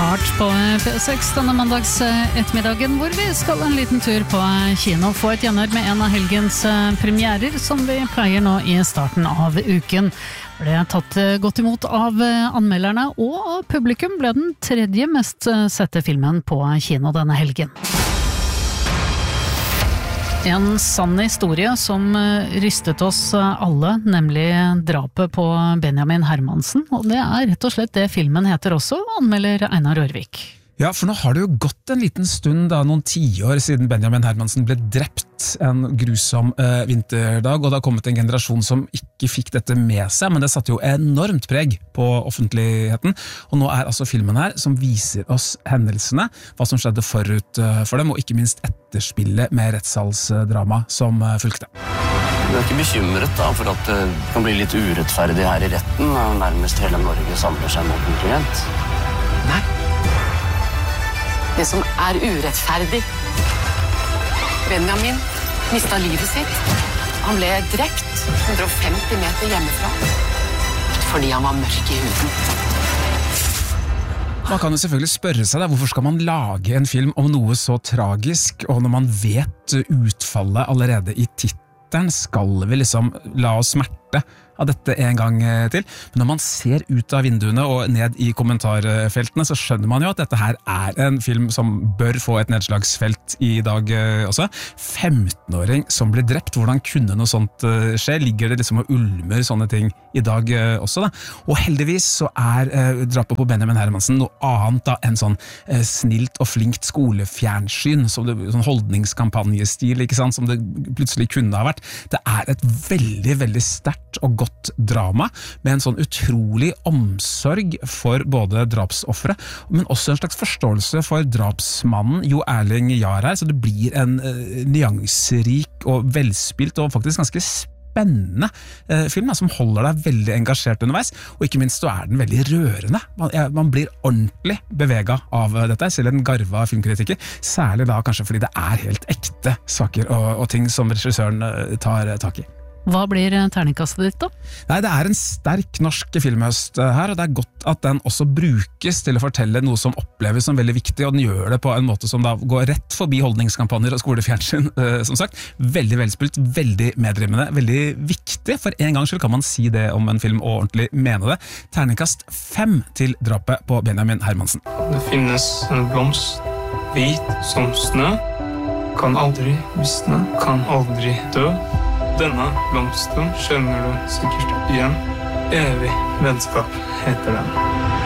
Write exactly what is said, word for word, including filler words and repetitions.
Heart på P seks denne mandags ettermiddagen, hvor vi skal en liten tur på kino, få et gjenhør med en av helgens premierer, som vi pleier nå i starten av uken. Ble tatt godt imot av anmelderne, og av publikum ble den tredje mest sette filmen på kino denne helgen. En sann historie som rystet oss alle, nemlig drapet på Benjamin Hermansen, og det er rett og slett det filmen heter også, anmelder Einar Rørvik. Ja, for nå har det jo gått en liten stund, da, noen tiår siden Benjamin Hermansen ble drept en grusom uh, vinterdag, og det har kommet en generasjon som ikke fikk dette med seg, men det satte jo enormt preg på offentligheten, og nå er altså filmen her som viser oss hendelsene, hva som skjedde forut uh, for dem, og ikke minst etterspillet med rettssalsdrama som uh, fulgte. Du er ikke bekymret da, for at det kan bli litt urettferdig her i retten, og nærmest hele Norge samler seg mot en klient? Nei. Det som er urettferdig. Benjamin mistet livet sitt. Han ble drept hundre og femti meter hjemmefra fordi han var mørk i huden. Man kan jo selvfølgelig spørre seg da, hvorfor skal man lage en film om noe så tragisk, og når man vet utfallet allerede i tittelen, skal vi liksom la oss smerte av dette en gang til. Men når man ser ut av vinduene og ned i kommentarfeltene, så skjønner man jo at dette her er en film som bør få et nedslagsfelt i dag også. femtenåring som blir drept, hvordan kunne noe sånt skje? Ligger det liksom og ulmer sånne ting i dag også da? Og heldigvis så er eh, drapet på Benjamin Hermansen noe annet da enn sånn eh, snilt og flinkt skolefjernsyn, som det, sånn holdningskampanjestil, ikke sant, som det plutselig kunne ha vært. Det er et veldig, veldig sterkt og godt drama, med en sånn utrolig omsorg for både drapsoffere, men også en slags forståelse for drapsmannen Jo Erling Jahr her, så det blir en uh, nyanserik og velspilt og faktisk ganske spennende uh, film da, som holder deg veldig engasjert underveis, og ikke minst så er den veldig rørende. Man, ja, man blir ordentlig beveget av uh, dette, selv en garva filmkritiker, særlig da kanskje fordi det er helt ekte saker og, og ting som regissøren uh, tar uh, tak i. Hva blir terningkastet ditt da? Nei, det er en sterk norsk filmhøst her, og det er godt at den også brukes til å fortelle noe som oppleves som veldig viktig, og den gjør det på en måte som da går rett forbi holdningskampanjer og skolefjernsyn, som sagt. Veldig velspilt, veldig medrivende, veldig viktig. For en gang skyld kan man si det om en film og ordentlig mene det. Terningkast fem til drapet på Benjamin Hermansen. Det finnes en blomst, hvit som snø, kan aldri visne, kan aldri dø. Denne blomsten skjønner du sikkert igjen. Evig vennskap heter den.